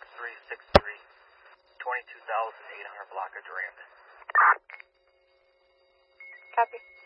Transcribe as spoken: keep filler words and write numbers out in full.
three six three, twenty-two thousand eight hundred block of Durand. Copy.